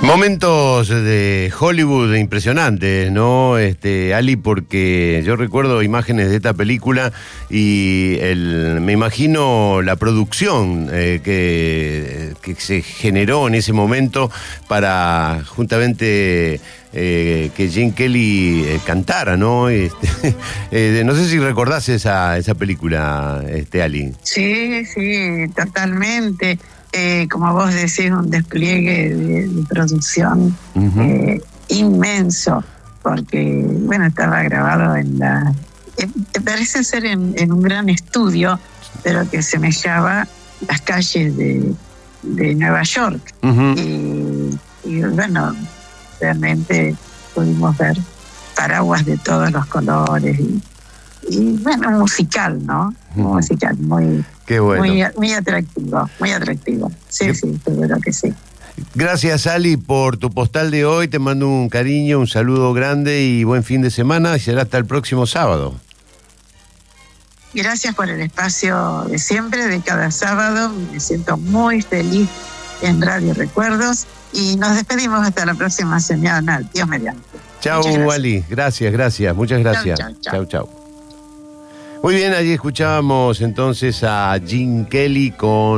Momentos de Hollywood impresionantes, ¿no, Ali? Porque yo recuerdo imágenes de esta película y me imagino la producción que se generó en ese momento para juntamente que Gene Kelly cantara, ¿no? No sé si recordás esa película, Ali. Sí, totalmente. Como vos decís, un despliegue de producción inmenso, porque, bueno, estaba grabado parece ser en un gran estudio, pero que semejaba las calles de Nueva York. Y bueno, realmente pudimos ver paraguas de todos los colores y bueno, musical, ¿no? Musical, muy... Qué bueno. Muy atractivo, muy atractivo. Sí, seguro que sí. Gracias, Ali, por tu postal de hoy. Te mando un cariño, un saludo grande y buen fin de semana. Y será hasta el próximo sábado. Gracias por el espacio de siempre, de cada sábado. Me siento muy feliz en Radio Recuerdos. Y nos despedimos hasta la próxima señal. Dios mediante. Chau, Ali. Gracias. Muchas gracias. Chau. Muy bien, allí escuchábamos entonces a Gene Kelly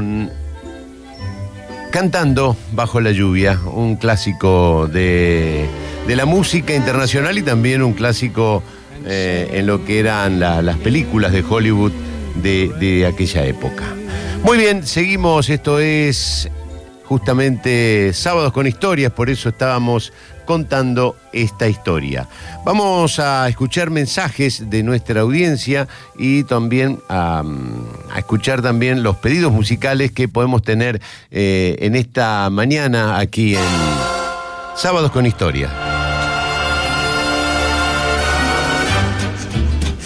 Cantando Bajo la Lluvia, un clásico de la música internacional y también un clásico en lo que eran las películas de Hollywood de aquella época. Muy bien, seguimos, esto es justamente Sábados con Historias, por eso estábamos contando esta historia. Vamos a escuchar mensajes de nuestra audiencia y también a escuchar también los pedidos musicales que podemos tener en esta mañana aquí en Sábados con Historia.